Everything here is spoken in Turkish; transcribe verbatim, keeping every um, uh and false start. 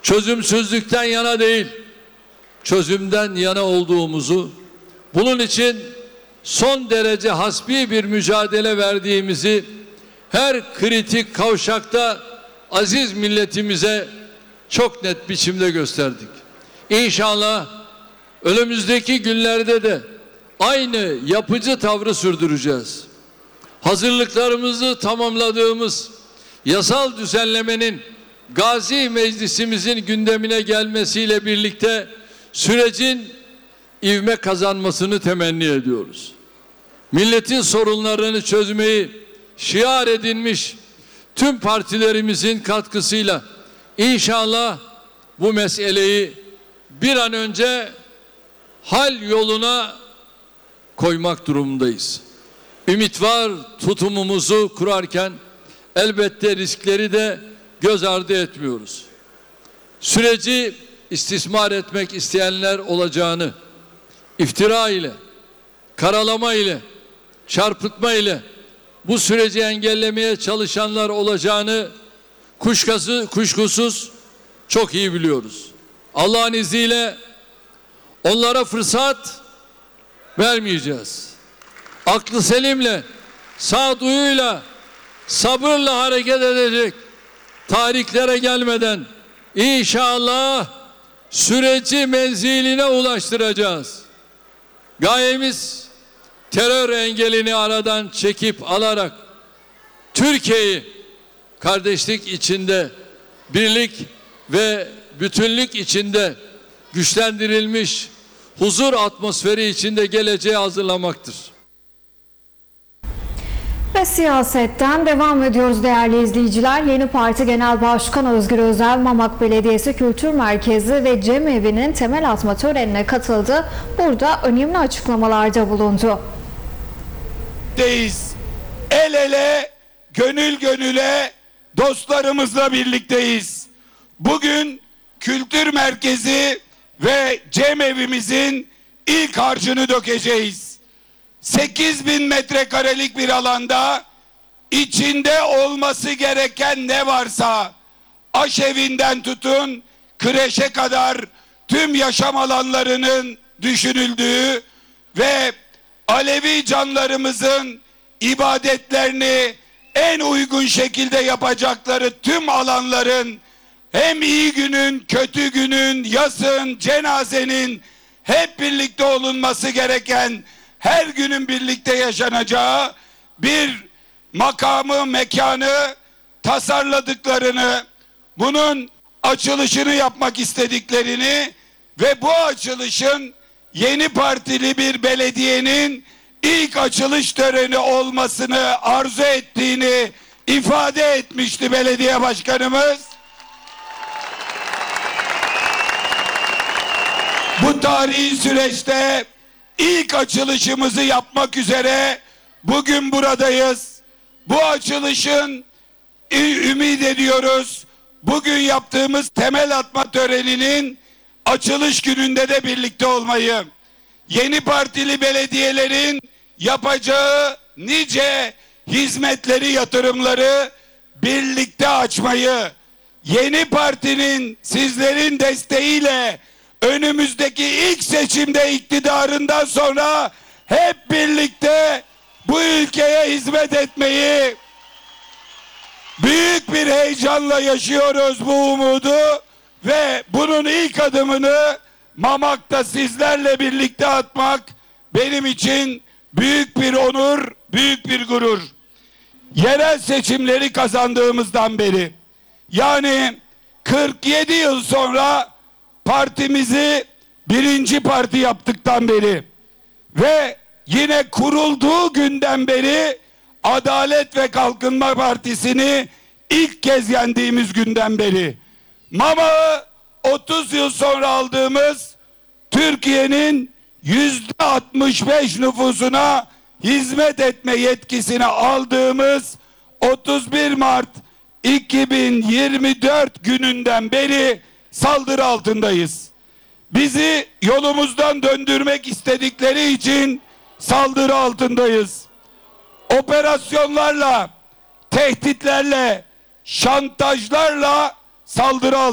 çözümsüzlükten yana değil, çözümden yana olduğumuzu, bunun için son derece hasbi bir mücadele verdiğimizi her kritik kavşakta aziz milletimize çok net biçimde gösterdik. İnşallah önümüzdeki günlerde de aynı yapıcı tavrı sürdüreceğiz. Hazırlıklarımızı tamamladığımız yasal düzenlemenin Gazi Meclisimizin gündemine gelmesiyle birlikte sürecin ivme kazanmasını temenni ediyoruz. Milletin sorunlarını çözmeyi şiar edinmiş tüm partilerimizin katkısıyla inşallah bu meseleyi bir an önce hal yoluna koymak durumundayız. Ümit var tutumumuzu kurarken elbette riskleri de göz ardı etmiyoruz. Süreci istismar etmek isteyenler olacağını, iftira ile, karalama ile, çarpıtma ile bu süreci engellemeye çalışanlar olacağını kuşkası, kuşkusuz çok iyi biliyoruz. Allah'ın izniyle onlara fırsat vermeyeceğiz. Aklı selimle, sağduyuyla, sabırla hareket edecek, tarihlere gelmeden inşallah süreci menziline ulaştıracağız. Gayemiz terör engelini aradan çekip alarak Türkiye'yi kardeşlik içinde, birlik ve bütünlük içinde güçlendirilmiş huzur atmosferi içinde geleceğe hazırlamaktır. Ve siyasetten devam ediyoruz değerli izleyiciler. Yeni Parti Genel Başkanı Özgür Özel, Mamak Belediyesi Kültür Merkezi ve Cemevi'nin temel atma törenine katıldı. Burada önemli açıklamalarda bulundu. Deyiz. El ele, gönül gönüle dostlarımızla birlikteyiz. Bugün Kültür Merkezi ve Cemevimizin ilk harcını dökeceğiz. sekiz bin metrekarelik bir alanda içinde olması gereken ne varsa, aşevinden tutun kreşe kadar tüm yaşam alanlarının düşünüldüğü ve Alevi canlarımızın ibadetlerini en uygun şekilde yapacakları tüm alanların hem iyi günün, kötü günün, yazın, cenazenin hep birlikte olunması gereken, her günün birlikte yaşanacağı bir makamı, mekanı tasarladıklarını, bunun açılışını yapmak istediklerini ve bu açılışın Yeni Partili bir belediyenin ilk açılış töreni olmasını arzu ettiğini ifade etmişti belediye başkanımız. Bu tarihi süreçte ilk açılışımızı yapmak üzere bugün buradayız. Bu açılışın ümit ediyoruz, bugün yaptığımız temel atma töreninin açılış gününde de birlikte olmayı, Yeni Partili belediyelerin yapacağı nice hizmetleri, yatırımları birlikte açmayı, Yeni Parti'nin sizlerin desteğiyle önümüzdeki ilk seçimde iktidarından sonra hep birlikte bu ülkeye hizmet etmeyi büyük bir heyecanla yaşıyoruz, bu umudu, ve bunun ilk adımını Mamak'ta sizlerle birlikte atmak benim için büyük bir onur, büyük bir gurur. Yerel seçimleri kazandığımızdan beri, yani kırk yedi yıl sonra partimizi birinci parti yaptıktan beri ve yine kurulduğu günden beri Adalet ve Kalkınma Partisi'ni ilk kez yendiğimiz günden beri, Mamak'ı otuz yıl sonra aldığımız, Türkiye'nin yüzde altmış beş nüfusuna hizmet etme yetkisini aldığımız otuz bir Mart iki bin yirmi dört gününden beri saldırı altındayız. Bizi yolumuzdan döndürmek istedikleri için saldırı altındayız. Operasyonlarla, tehditlerle, şantajlarla saldırı altındayız.